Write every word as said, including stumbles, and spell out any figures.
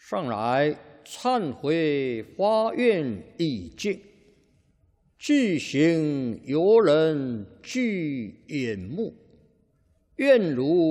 上来忏悔发愿已尽，具行游人具眼目，愿如